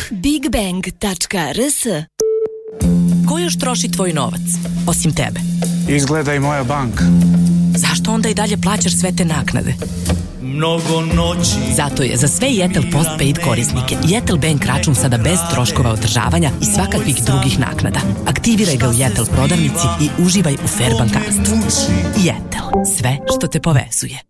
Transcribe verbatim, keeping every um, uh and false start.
bigbang tačka r s. Ko još troši tvoj novac, osim tebe? Izgleda i moja banka. Zašto onda i dalje plaćaš sve te naknade? Mnogo noći. Zato je za sve Jetel Postpaid korisnike Jetel Bank račun sada bez troškova održavanja i svakakvih drugih naknada. Aktiviraj ga u Jetel prodavnici i uživaj u fair bankarstvu. Jetel, sve što te povezuje.